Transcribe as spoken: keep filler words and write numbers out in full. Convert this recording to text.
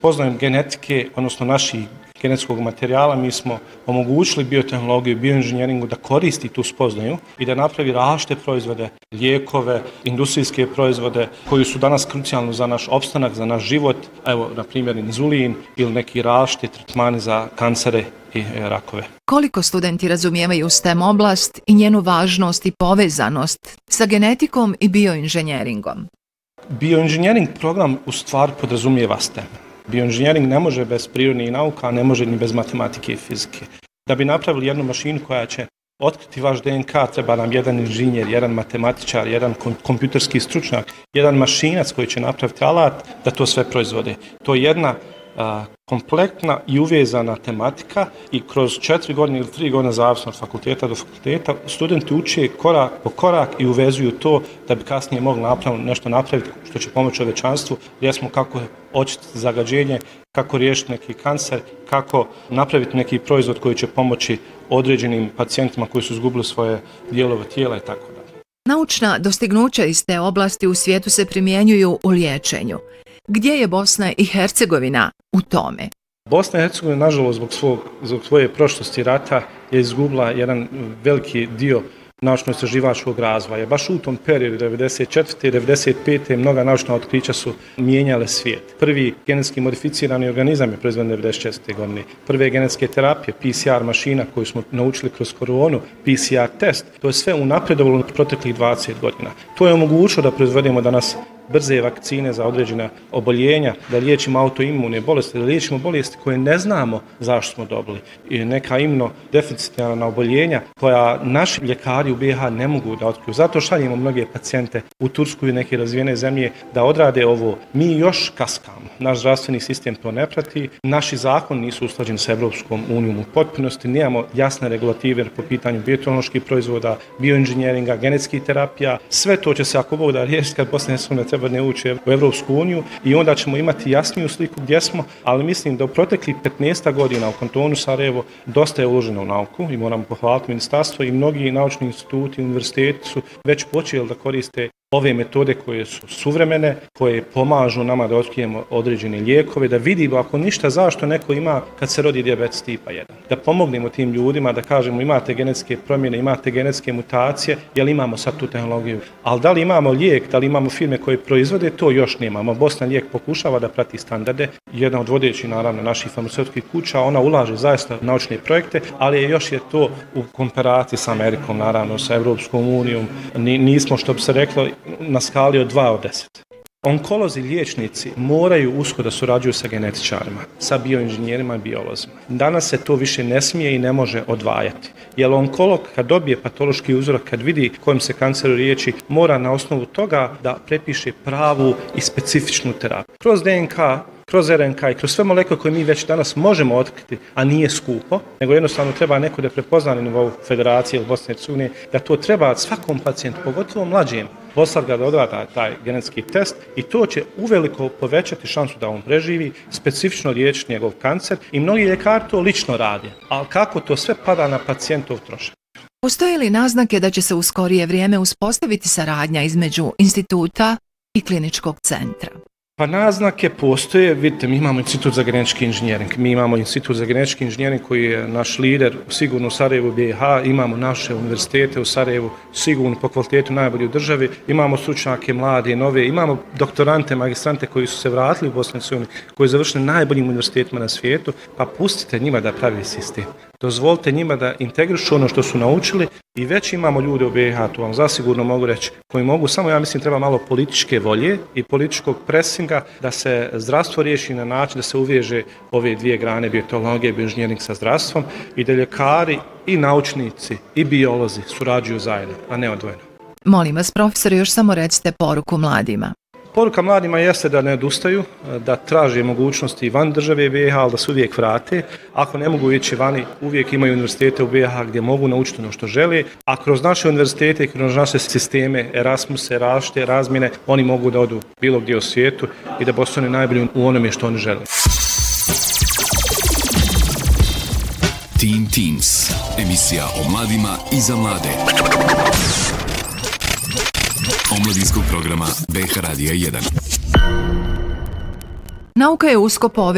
Poznajem genetike, odnosno naših genetskog materijala, mi smo omogućili biotehnologiju i bioinženjeringu da koristi tu spoznaju i da napravi različite proizvode, lijekove, industrijske proizvode koji su danas krucijalni za naš opstanak, za naš život. Evo, na primjer, inzulin ili neki različiti tretmani za kancere i rakove. Koliko studenti razumijevaju STEM oblast i njenu važnost i povezanost sa genetikom i bioinženjeringom? Bioinženjering program u stvari podrazumijeva STEM. Bioinženjering ne može bez prirodnih nauka, ne može ni bez matematike i fizike. Da bi napravili jednu mašinu koja će otkriti vaš D N K, treba nam jedan inženjer, jedan matematičar, jedan kompjuterski stručnjak, jedan mašinac koji će napraviti alat da to sve proizvode. To je jedna a, kompletna i uvezana tematika i kroz četiri godine ili tri godine zavisno od fakulteta do fakulteta studenti uče korak po korak i uvezuju to da bi kasnije mogli napraviti, nešto napraviti što će pomoći čovječanstvu, gdje smo kako očistiti zagađenje, kako riješiti neki kancer, kako napraviti neki proizvod koji će pomoći određenim pacijentima koji su izgubili svoje dijelove tijela i tako dalje. Naučna dostignuća iz te oblasti u svijetu se primjenjuju u liječenju. Gdje je Bosna i Hercegovina u tome? Bosna i Hercegovina, nažalost, zbog, svog, zbog svoje prošlosti rata je izgubila jedan veliki dio naučno-istraživačkog razvoja. Baš u tom periodu, devedeset četvrte i devedeset pete mnoga naučna otkrića su mijenjale svijet. Prvi genetski modificirani organizam je proizveden devedeset četvrte godine. Prve genetske terapije, P C R mašina koju smo naučili kroz koronu, P C R test, to je sve unapredovalo u proteklih dvadeset godina. To je omogućilo da proizvodimo danas brze vakcine za određena oboljenja, da liječimo autoimune bolesti, da liječimo bolesti koje ne znamo zašto smo dobili. I neka imunodeficitarna oboljenja koja naši ljekari u B i H ne mogu da otkriju. Zato šaljemo mnoge pacijente u Tursku i neke razvijene zemlje da odrade ovo. Mi još kaskamo. Naš zdravstveni sistem to ne prati. Naši zakoni nisu usklađeni sa Evropskom unijom u potpunosti. Nemamo jasne regulative po pitanju biotehnoloških proizvoda, bioinženjeringa, genetskih terapija. Sve to će se, ako Bog da, riješiti kad Bosna i Hercegovina treba ne ući u Evropsku uniju i onda ćemo imati jasniju sliku gdje smo, ali mislim da u proteklih petnaest godina u kantonu Sarajevo dosta je uloženo u nauku i moramo pohvaliti ministarstvo i mnogi naučni instituti i univerziteti su već počeli da koriste ove metode koje su suvremene, koje pomažu nama da otkrijemo određene lijekove, da vidimo ako ništa zašto neko ima kad se rodi dijabetes tipa jedan. Da pomognemo tim ljudima, da kažemo imate genetske promjene, imate genetske mutacije, jel imamo sad tu tehnologiju. Ali da li imamo lijek, da li imamo firme koje proizvode, to još nemamo. Bosna lijek pokušava da prati standarde, jedna od vodećih naravno naših farmaceutskih kuća, ona ulaže zaista u naučne projekte, ali još je to u komparaciji sa Amerikom, naravno sa Evropskom unijom, nismo što bi se reklo na skali od dva od deset. Onkolozi, liječnici moraju usko da surađuju sa genetičarima, sa bioinženjerima i biolozima. Danas se to više ne smije i ne može odvajati. Jer onkolog kad dobije patološki uzorak, kad vidi kojim se kanceru riječi, mora na osnovu toga da prepiše pravu i specifičnu terapiju. Kroz D N K, kroz R N K i kroz sve molekule koje mi već danas možemo otkriti, a nije skupo, nego jednostavno treba neko da prepozna na nivou Federacije ili Bosne i Hercegovine, da to treba svakom pacijentu, pogotovo mlađem, poslati ga da odrada taj genetski test i to će uveliko povećati šansu da on preživi, specifično liječiti njegov kancer i mnogi ljekari to lično rade. Ali kako to sve pada na pacijentov trošak? Postoje li naznake da će se u skorije vrijeme uspostaviti saradnja između instituta i kliničkog centra? Pa naznake postoje, vidite, mi imamo institut za genetički inženjering, mi imamo institut za genetički inženjering koji je naš lider sigurno u Sarajevu B i H, imamo naše univerzitete u Sarajevu sigurno po kvalitetu najbolji u državi, imamo stručnjake mlade, nove, imamo doktorante, magistrante koji su se vratili u Bosnu i Hercegovinu, koji su završili najboljim univerzitetima na svijetu, pa pustite njima da pravi sistem. Dozvolite njima da integrišu ono što su naučili i već imamo ljude u B i H, to vam zasigurno mogu reći, koji mogu, samo ja mislim treba malo političke volje i političkog presinga da se zdravstvo riješi na način da se uveže ove dvije grane, biotehnologije i bioinženjering sa zdravstvom i da ljekari i naučnici i biolozi surađuju zajedno, a ne odvojeno. Molim vas, profesore, još samo recite poruku mladima. Poruka mladima jeste da ne odustaju, da traže mogućnosti van države B i H, ali da se uvijek vrate. Ako ne mogu ići vani, uvijek imaju univerzitete u B i H gdje mogu naučiti ono što žele, a kroz naše univerzitete i kroz naše sisteme Erasmuse, različite razmjene, oni mogu da odu bilo gdje u svijetu i da postanu najbolji u onome što oni žele. Teen Teams, emisija o mladima i za mlade. Omladinskog programa B H Radija jedan. Nauka je usko povezana